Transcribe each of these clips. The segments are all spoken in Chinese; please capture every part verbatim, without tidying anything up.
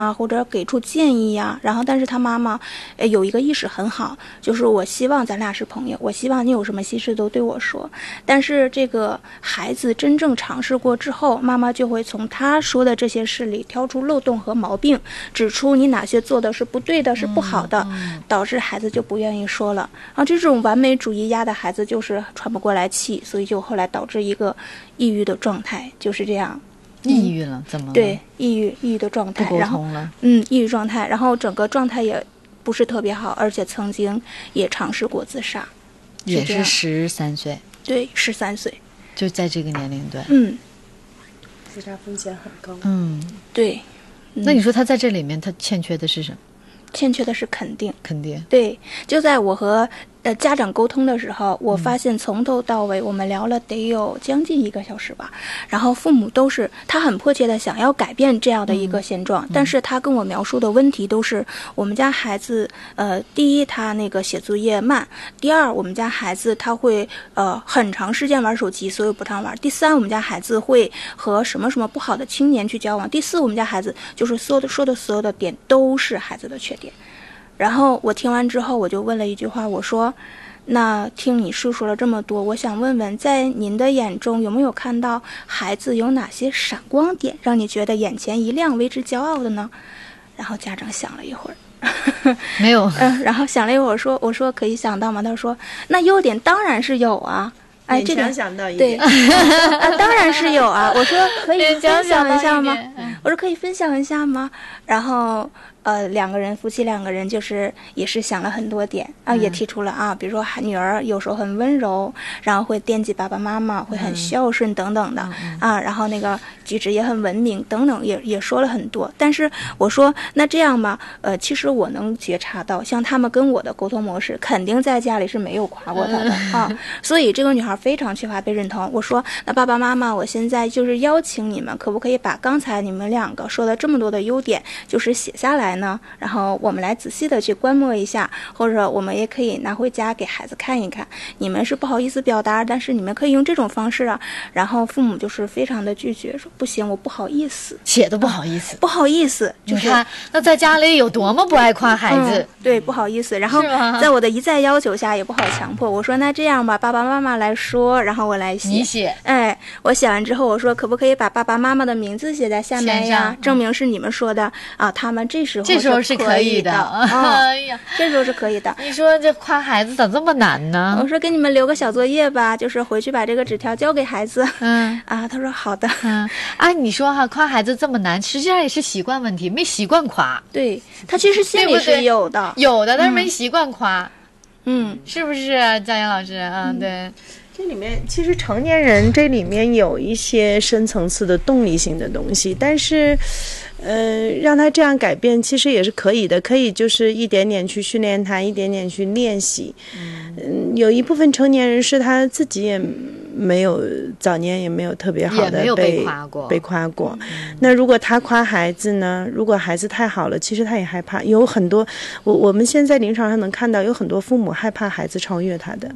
啊，或者给出建议呀、啊，然后但是他妈妈，呃，有一个意识很好，就是我希望咱俩是朋友，我希望你有什么心事都对我说。但是这个孩子真正尝试过之后，妈妈就会从他说的这些事里挑出漏洞和毛病，指出你哪些做的是不对的，是不好的，导致孩子就不愿意说了。啊，这种完美主义压的孩子就是喘不过来气，所以就后来导致一个抑郁的状态，就是这样。 抑郁了，怎么了？ 对，抑郁抑郁的状态， 不沟通了。 嗯，抑郁状态，然后整个状态也不是特别好，而且曾经也尝试过自杀， 也是十三岁。 对，十三岁， 就在这个年龄段。 嗯， 自杀风险很高。 嗯， 对。 嗯、那你说他在这里面，他欠缺的是什么？ 欠缺的是肯定。 肯定。 对，就在我和呃家长沟通的时候，我发现从头到尾我们聊了得有将近一个小时吧，然后父母都是他很迫切的想要改变这样的一个现状、嗯、但是他跟我描述的问题都是我们家孩子呃第一他那个写作业慢，第二我们家孩子他会呃很长时间玩手机，所以不常玩，第三我们家孩子会和什么什么不好的青年去交往，第四我们家孩子就是所有的说的所有的点都是孩子的缺点。然后我听完之后，我就问了一句话，我说那听你述说了这么多，我想问问，在您的眼中有没有看到孩子有哪些闪光点让你觉得眼前一亮为之骄傲的呢？然后家长想了一会儿没有嗯，然后想了一会儿说我说可以想到吗？他说那优点当然是有啊，哎，这点想到一点， 对啊，当然是有啊。我说可以分享一下吗？我说可以分享一下吗？然后呃，两个人夫妻两个人就是也是想了很多点啊、呃，也提出了啊，比如说女儿有时候很温柔，然后会惦记爸爸妈妈，会很孝顺等等的、嗯、啊，然后那个举止也很文明等等，也也说了很多。但是我说那这样吧，呃，其实我能觉察到，像他们跟我的沟通模式，肯定在家里是没有夸过他的、嗯、啊，所以这个女孩非常缺乏被认同。我说那爸爸妈妈，我现在就是邀请你们，可不可以把刚才你们两个说的这么多的优点，就是写下来呢，然后我们来仔细的去观摩一下，或者我们也可以拿回家给孩子看一看。你们是不好意思表达，但是你们可以用这种方式啊。然后父母就是非常的拒绝，说不行，我不好意思， 写都不好意思、 嗯、不好意思，就是他那在家里有多么不爱夸孩子、 嗯、对，不好意思。然后在我的一再要求下也不好强迫，我说那这样吧，爸爸妈妈来说，然后我来写。 你写。 哎，我写完之后我说可不可以把爸爸妈妈的名字写在下面呀，证明是你们说的啊，他们这时候这时候是可以的、 哦、哎呀，这时候是可以的。 你说这夸孩子咋这么难呢？ 我说给你们留个小作业吧，就是回去把这个纸条交给孩子。 嗯啊，他说好的。 嗯啊，你说哈，夸孩子这么难，实际上也是习惯问题，没习惯夸。 对，他其实心里是有的， 对对有的，但是没习惯夸。 嗯， 是不是佳妍老师啊、嗯？对。 这里面其实成年人这里面有一些深层次的动力性的东西，但是呃，让他这样改变其实也是可以的，可以就是一点点去训练他，一点点去练习。嗯、呃，有一部分成年人是他自己也没有早年也没有特别好的被被夸过， 被夸过。嗯、那如果他夸孩子呢？如果孩子太好了，其实他也害怕。有很多我我们现在临床上能看到，有很多父母害怕孩子超越他的。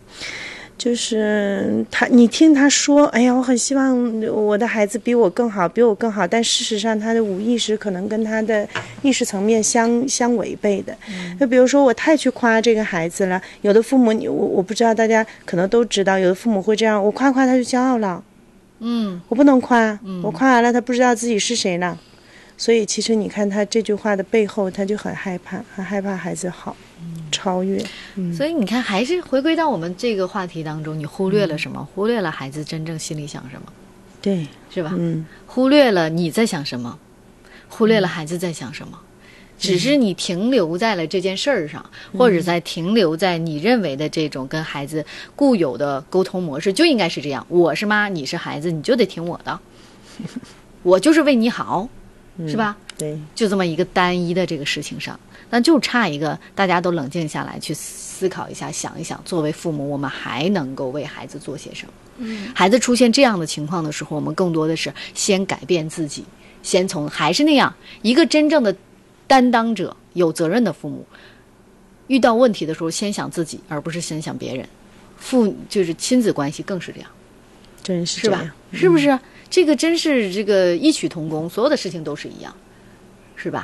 就是他，你听他说，哎呀，我很希望我的孩子比我更好，比我更好，但事实上他的无意识可能跟他的意识层面相相违背的。就、嗯、比如说我太去夸这个孩子了，有的父母，我我不知道大家可能都知道，有的父母会这样，我夸夸他就骄傲了， 嗯， 我不能夸， 嗯、 我夸完了他不知道自己是谁了。所以其实你看他这句话的背后，他就很害怕，很害怕孩子好。超越、嗯、 所以你看还是回归到我们这个话题当中，你忽略了什么、嗯、忽略了孩子真正心里想什么， 对， 是吧、 嗯、 忽略了你在想什么，忽略了孩子在想什么、嗯、只是你停留在了这件事儿上、嗯、或者在停留在你认为的这种跟孩子固有的沟通模式就应该是这样，我是妈你是孩子你就得听我的我就是为你好、嗯、是吧， 对， 就这么一个单一的这个事情上，但就差一个大家都冷静下来去思考一下，想一想作为父母我们还能够为孩子做些什么、嗯、孩子出现这样的情况的时候，我们更多的是先改变自己，先从还是那样一个真正的担当者有责任的父母，遇到问题的时候先想自己而不是先想别人，父就是亲子关系更是这样， 真是这样， 是吧、嗯、是不是这个真是这个异曲同工，所有的事情都是一样。 是吧？